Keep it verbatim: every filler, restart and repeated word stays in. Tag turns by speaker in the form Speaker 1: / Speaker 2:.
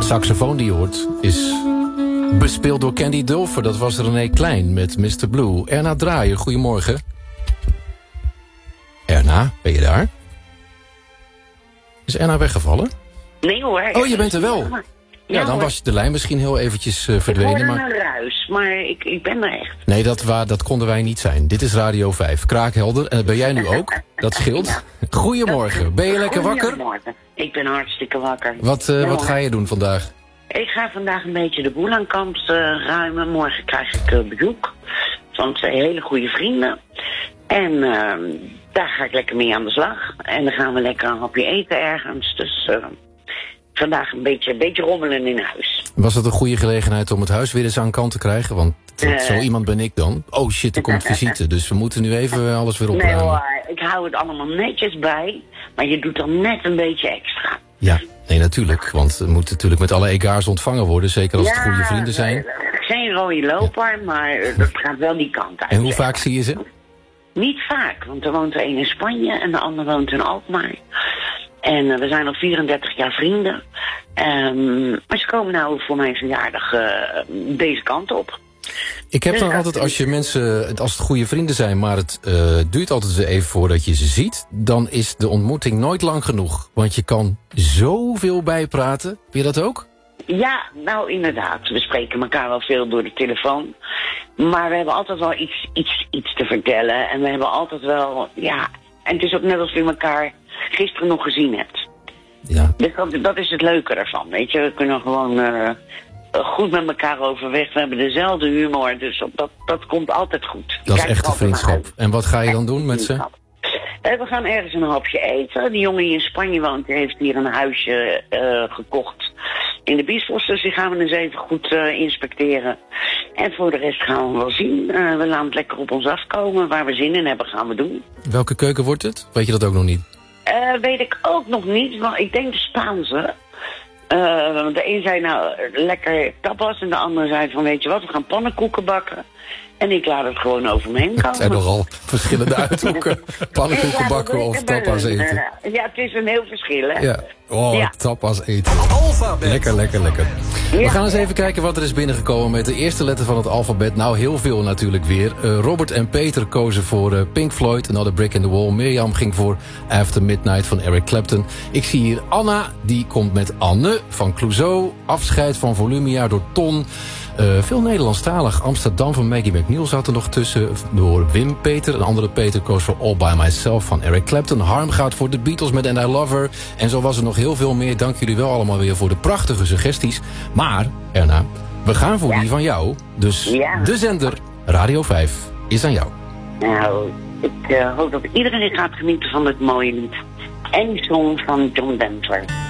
Speaker 1: saxofoon die je hoort is bespeeld door Candy Dulfer. Dat was René Klein met mister Blue. Erna Draaier, goedemorgen. Erna, ben je daar? Is Erna weggevallen?
Speaker 2: Nee hoor.
Speaker 1: Oh, je bent er wel. Ja, ja dan hoor. Was de lijn misschien heel eventjes uh, verdwenen.
Speaker 2: Ik hoorde
Speaker 1: maar...
Speaker 2: een ruis, maar ik, ik ben er echt.
Speaker 1: Nee, dat, wa- dat konden wij niet zijn. Dit is Radio vijf. Kraakhelder. En dat ben jij nu ook. Dat scheelt. Ja. Goedemorgen. Ben je lekker wakker?
Speaker 2: Goedemorgen. Ik ben hartstikke wakker.
Speaker 1: Wat, uh, wat ga je doen vandaag?
Speaker 2: Ik ga vandaag een beetje de boel aan kant uh, ruimen. Morgen krijg ik uh, bezoek van twee hele goede vrienden. En uh, daar ga ik lekker mee aan de slag. En dan gaan we lekker een hapje eten ergens. Dus uh, vandaag een beetje, een beetje rommelen in huis.
Speaker 1: Was het een goede gelegenheid om het huis weer eens aan kant te krijgen? Want uh, zo iemand ben ik dan. Oh shit, er komt visite. Dus we moeten nu even alles weer opruimen.
Speaker 2: Nee hoor, ik hou het allemaal netjes bij. Maar je doet dan net een beetje extra.
Speaker 1: Ja, nee natuurlijk. Want het moet natuurlijk met alle egaars ontvangen worden. Zeker als ja, het goede vrienden zijn.
Speaker 2: Geen rode loper, ja. Maar dat gaat wel die kant uit.
Speaker 1: En hoe vaak zie je ze?
Speaker 2: Niet vaak, want er woont er een in Spanje en de ander woont in Alkmaar. En uh, we zijn al vierendertig jaar vrienden. Um, maar ze komen nou voor mijn verjaardag uh, deze kant op.
Speaker 1: Ik heb dan altijd, als je mensen, als het goede vrienden zijn, maar het uh, duurt altijd even voordat je ze ziet, dan is de ontmoeting nooit lang genoeg. Want je kan zoveel bijpraten. Heb je dat ook?
Speaker 2: Ja, nou inderdaad. We spreken elkaar wel veel door de telefoon. Maar we hebben altijd wel iets, iets, iets te vertellen. En we hebben altijd wel, ja... En het is ook net als je elkaar gisteren nog gezien hebt.
Speaker 1: Ja.
Speaker 2: Dus dat, dat is het leuke ervan, weet je. We kunnen gewoon uh, goed met elkaar overweg. We hebben dezelfde humor, dus dat, dat komt altijd goed.
Speaker 1: Dat is echte vriendschap. En wat ga je dan doen met ze?
Speaker 2: Uh, we gaan ergens een hapje eten. Die jongen die in Spanje woont, die heeft hier een huisje uh, gekocht in de Biesbos. Dus die gaan we eens even goed uh, inspecteren. En voor de rest gaan we wel zien. Uh, we laten het lekker op ons afkomen. Waar we zin in hebben, gaan we doen.
Speaker 1: Welke keuken wordt het? Weet je dat ook nog niet?
Speaker 2: Uh, weet ik ook nog niet, maar ik denk de Spaanse. Uh, want de een zei nou lekker tapas en de ander zei van weet je wat, we gaan pannenkoeken bakken. En ik laat het gewoon over me heen komen.
Speaker 1: Het zijn nogal verschillende uithoeken. Pannenkoeken bakken ja, of tapas eten.
Speaker 2: Ja, het is een heel verschil, hè?
Speaker 1: Ja. Oh, ja. Tapas eten.
Speaker 3: Alfabet.
Speaker 1: Lekker, lekker, lekker.
Speaker 2: Ja.
Speaker 1: We gaan eens even kijken wat er is binnengekomen met de eerste letter van het alfabet. Nou, heel veel natuurlijk weer. Uh, Robert en Peter kozen voor uh, Pink Floyd, Another Brick in the Wall. Mirjam ging voor After Midnight van Eric Clapton. Ik zie hier Anna, die komt met Anne van Clouseau. Afscheid van Volumia door Ton. Uh, veel Nederlandstalig. Amsterdam van Maggie McNeil zat er nog tussen. Door Wim Peter. Een andere Peter koos voor All By Myself van Eric Clapton. Harm gaat voor The Beatles met And I Love Her. En zo was er nog heel veel meer. Dank jullie wel allemaal weer voor de prachtige suggesties. Maar, Erna, we gaan voor ja. die van jou. Dus ja. de zender Radio vijf is aan jou.
Speaker 2: Nou, ik uh, hoop dat iedereen gaat genieten van het mooie lied. En die song van John Denver.